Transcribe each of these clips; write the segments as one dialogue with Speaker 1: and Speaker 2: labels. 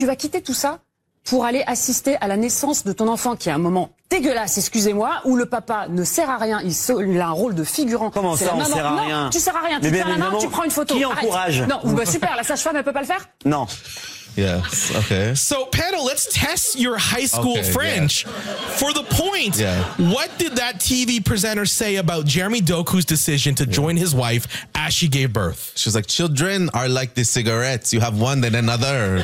Speaker 1: Tu vas quitter tout ça pour aller assister à la naissance de ton enfant, qui est un moment dégueulasse, excusez-moi, où le papa ne sert à rien, il a un rôle de figurant.
Speaker 2: Comment ça, on sert à rien?
Speaker 1: Tu sers à rien, tu tiens la main, tu prends une photo.
Speaker 2: Qui encourage?
Speaker 1: Non, bah super, la sage-femme, elle peut pas le faire?
Speaker 2: Non.
Speaker 3: Yes. Okay.
Speaker 4: So, panel, let's test your high school French. For the point, what did that TV presenter say about Jeremy Doku's decision to join his wife as she gave birth?
Speaker 3: She's like, children are like the cigarettes. You have one, then another.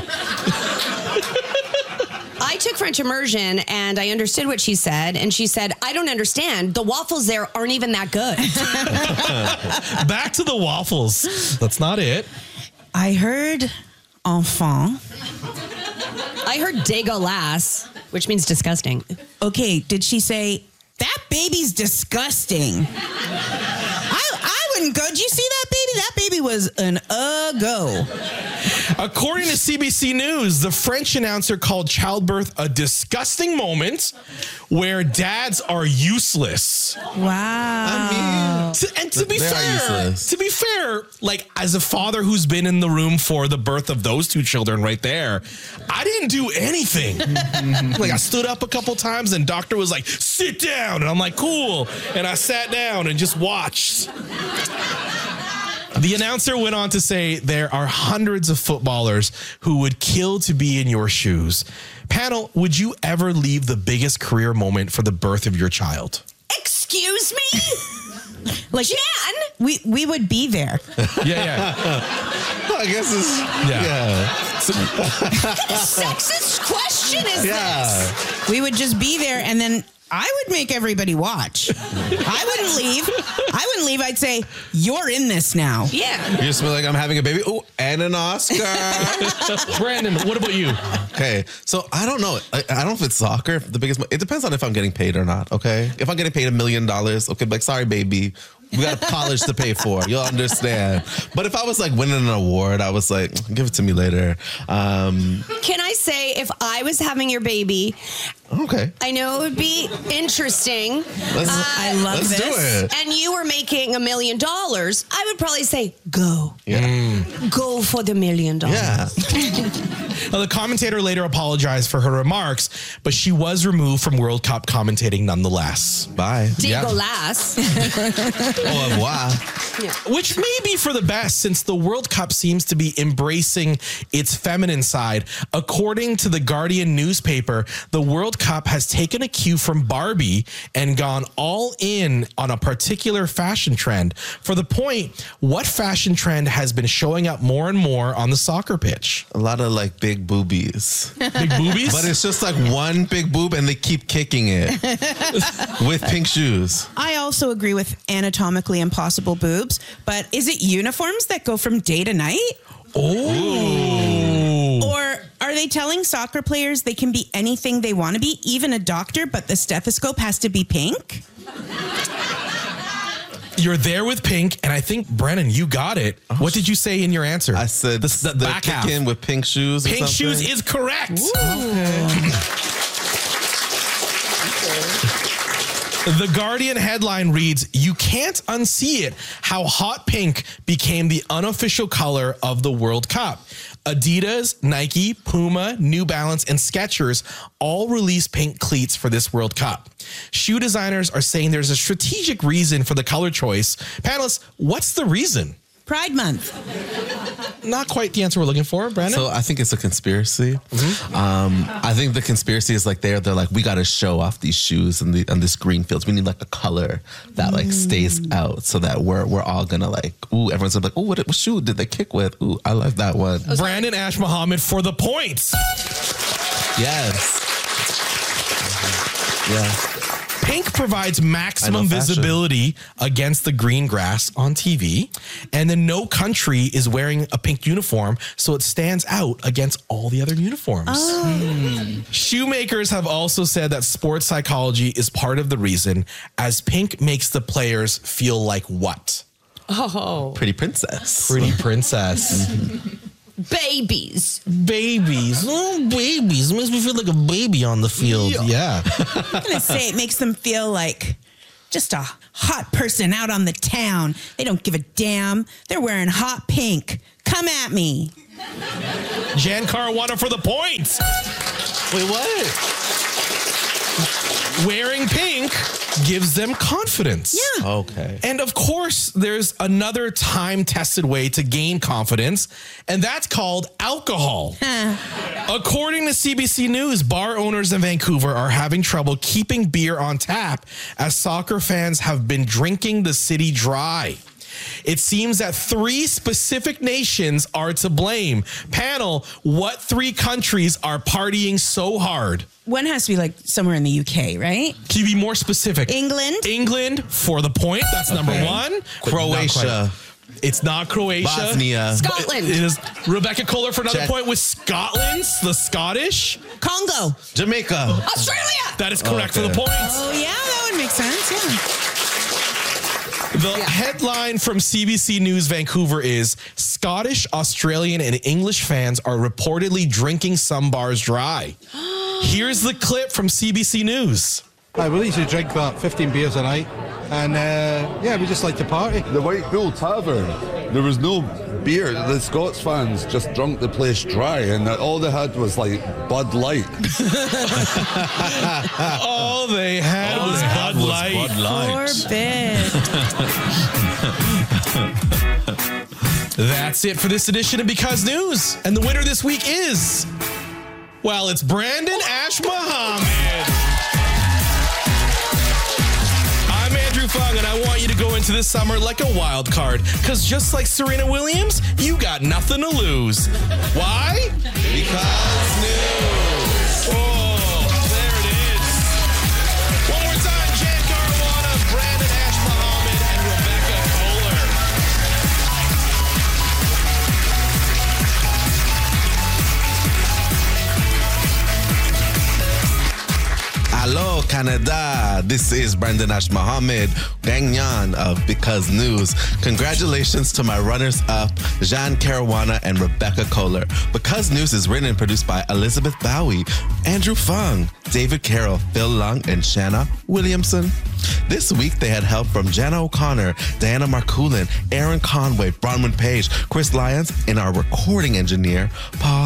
Speaker 5: I took French immersion and I understood what she said. And she said, I don't understand. The waffles there aren't even that good.
Speaker 4: Back to the waffles. That's not it.
Speaker 6: I heard enfant.
Speaker 5: I heard dégueulasse, which means disgusting.
Speaker 6: Okay, did she say, that baby's disgusting? I wouldn't go. Did you see that baby? That baby was an go.
Speaker 4: According to CBC News, the French announcer called childbirth a disgusting moment where dads are useless.
Speaker 6: Wow.
Speaker 4: To be fair, like as a father who's been in the room for the birth of those two children right there, I didn't do anything. Like I stood up a couple times and doctor was like, sit down. And I'm like, cool. And I sat down and just watched. The announcer went on to say there are hundreds of footballers who would kill to be in your shoes. Panel, would you ever leave the biggest career moment for the birth of your child?
Speaker 5: Excuse me?
Speaker 6: Like,
Speaker 5: Jan?
Speaker 6: We would be there.
Speaker 4: Yeah.
Speaker 3: I guess it's,
Speaker 5: Sexist question is this?
Speaker 6: We would just be there, and then I would make everybody watch. I wouldn't leave. I'd say, you're in this now.
Speaker 5: Yeah.
Speaker 3: You just be like, I'm having a baby. Oh, and an Oscar.
Speaker 4: Brandon, what about you?
Speaker 3: Okay, so I don't know. I don't know if it's soccer. The biggest. It depends on if I'm getting paid or not. Okay, if I'm getting paid $1 million, okay, like sorry, baby, we got college to pay for. You'll understand. But if I was like winning an award, I was like, give it to me later.
Speaker 5: Can I say, if I was having your baby,
Speaker 3: okay,
Speaker 5: I know it would be interesting.
Speaker 6: I love
Speaker 3: let's
Speaker 6: this.
Speaker 3: do it.
Speaker 5: And you were making $1 million, I would probably say, go.
Speaker 3: Yeah.
Speaker 5: Go for the $1 million.
Speaker 3: Yeah.
Speaker 4: Now, the commentator later apologized for her remarks, but she was removed from World Cup commentating nonetheless.
Speaker 3: Bye.
Speaker 5: Dégueulasse.
Speaker 3: Au revoir.
Speaker 4: Which may be for the best, since the World Cup seems to be embracing its feminine side. According to the Guardian newspaper, the World Cup has taken a cue from Barbie and gone all in on a particular fashion trend. For the point, what fashion trend has been showing up more and more on the soccer pitch?
Speaker 3: A lot of like big boobies.
Speaker 4: Big boobies?
Speaker 3: But it's just like one big boob and they keep kicking it with pink shoes.
Speaker 6: I also agree with anatomically impossible boobs, but is it uniforms that go from day to night?
Speaker 4: Oh.
Speaker 6: Or are they telling soccer players they can be anything they want to be, even a doctor, but the stethoscope has to be pink?
Speaker 4: You're there with pink, and I think, Brennan, you got it. What did you say in your answer?
Speaker 3: I said
Speaker 4: the back half.
Speaker 3: Kicking with pink shoes.
Speaker 4: Pink
Speaker 3: or something.
Speaker 4: shoes is correct. The Guardian headline reads, "You can't unsee it, how hot pink became the unofficial color of the World Cup. Adidas, Nike, Puma, New Balance, and Skechers all released pink cleats for this World Cup. Shoe designers are saying there's a strategic reason for the color choice. Panelists, what's the reason?"
Speaker 6: Pride Month.
Speaker 4: Not quite the answer we're looking for, Brandon.
Speaker 3: So I think it's a conspiracy. I think the conspiracy is like they're like, we got to show off these shoes and this green fields. We need like a color that like stays out so that we're all gonna like, ooh, everyone's gonna be like, oh, what shoe did they kick with? Ooh, I like that one.
Speaker 4: Brandon Ash Muhammad for the points.
Speaker 3: Yes. Yeah.
Speaker 4: Pink provides maximum
Speaker 3: fashion.
Speaker 4: visibility against the green grass on TV. And then no country is wearing a pink uniform, so it stands out against all the other uniforms. Shoemakers have also said that sports psychology is part of the reason, as pink makes the players feel like what?
Speaker 5: Oh.
Speaker 3: Pretty princess.
Speaker 4: Pretty princess.
Speaker 5: Babies.
Speaker 4: Babies. Oh, babies. It makes me feel like a baby on the field. Yeah.
Speaker 6: I'm going to say it makes them feel like just a hot person out on the town. They don't give a damn. They're wearing hot pink. Come at me.
Speaker 4: Jan Caruana for the point.
Speaker 3: Wait, what?
Speaker 4: Wearing pink gives them confidence.
Speaker 6: Yeah.
Speaker 3: Okay.
Speaker 4: And of course, there's another time-tested way to gain confidence, and that's called alcohol. According to CBC News, bar owners in Vancouver are having trouble keeping beer on tap as soccer fans have been drinking the city dry. It seems that 3 specific nations are to blame. Panel, what 3 countries are partying so hard?
Speaker 6: One has to be like somewhere in the UK, right?
Speaker 4: Can you be more specific?
Speaker 6: England.
Speaker 4: England for the point. That's number 1.
Speaker 3: Croatia.
Speaker 4: It's not Croatia.
Speaker 3: Bosnia.
Speaker 5: Scotland.
Speaker 4: It is Rebecca Kohler for another
Speaker 3: Check.
Speaker 4: point with Scotland, the Scottish.
Speaker 6: Congo.
Speaker 3: Jamaica.
Speaker 5: Australia.
Speaker 4: That is correct for
Speaker 3: Okay.
Speaker 4: the point.
Speaker 6: Oh, yeah, that would make sense. Yeah.
Speaker 4: The headline from CBC News Vancouver is Scottish, Australian, and English fans are reportedly drinking some bars dry. Here's the clip from CBC News.
Speaker 2: I will usually drink about 15 beers a night, and we just like to party.
Speaker 7: The White Bull Tavern, there was no beer. The Scots fans just drunk the place dry, and all they had was like Bud Light.
Speaker 4: All they had was Bud Light.
Speaker 6: Forbid.
Speaker 4: That's it for this edition of Because News. And the winner this week is, well, it's Brandon Ash Muhammad. I'm Andrew Fung, and I want you to go into this summer like a wild card, because just like Serena Williams, you got nothing to lose. Why?
Speaker 3: Because news.
Speaker 4: Oh, there it is. One more time, Jan Caruana, Brandon Ash Muhammad, and Rebecca Kohler.
Speaker 3: Hello, Canada. This is Brandon Ash Mohammed, Gagnon of Because News. Congratulations to my runners-up, Jan Caruana and Rebecca Kohler. Because News is written and produced by Elizabeth Bowie, Andrew Fung, David Carroll, Phil Lung, and Shanna Williamson. This week, they had help from Jana O'Connor, Diana Marcoulin, Aaron Conway, Bronwyn Page, Chris Lyons, and our recording engineer, Paul